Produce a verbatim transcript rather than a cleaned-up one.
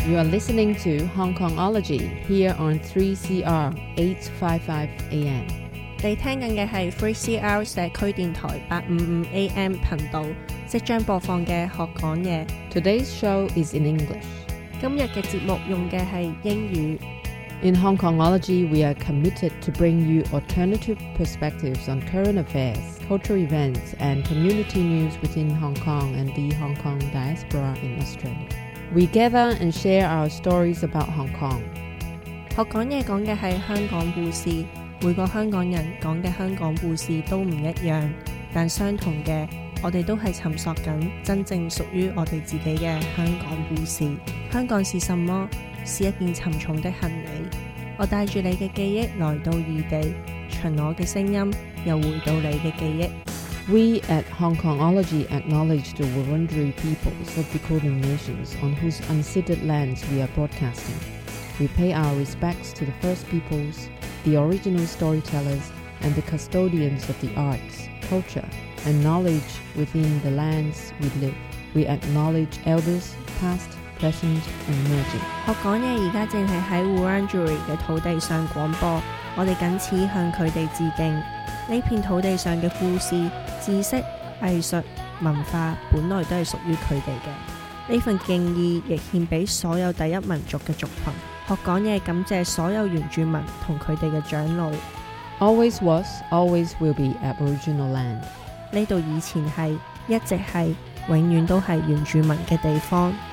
You are listening to Hong Kongology here on three C R eight fifty-five A M。 你聽緊嘅係 three C R 社區電台八五五 A M 頻道，即將播放嘅學講嘢。 Today's show is in English。 今日嘅節目用嘅係英語。 In Hong Kongology, we are committed to bring you alternative perspectives on current affairs, cultural events, and community news within Hong Kong and the Hong Kong diaspora in Australia. We gather and share our stories about Hong Kong. 學講嘢講嘅係香港故事，每個香港人講嘅香港故事都唔一樣，但相同嘅，我哋都係尋索緊真正屬於我哋自己嘅香港故事。香港是什麼？是一件沉重的行李。我帶住你嘅記憶來到異地，循我嘅聲音又回到你嘅記憶。 We at Hong Kongology acknowledge the Wurundjeri peoples of the Kulin Nations on whose unceded lands we are broadcasting. We pay our respects to the First Peoples, the original storytellers, and the custodians of the arts, culture, and knowledge within the lands we live. We acknowledge elders, past, present, and emerging. 學講嘢而家正係喺 Wurundjeri 嘅土地上廣播，我哋謹此向佢哋致敬。呢片土地上嘅故事、知識、藝術、文化本來都係屬於佢哋嘅。呢份敬意亦獻俾所有第一民族嘅族群。學講嘢感謝所有原住民同佢哋嘅長老。 Always was, always will be Aboriginal land. 呢度以前係，一直係，永遠都係原住民嘅地方。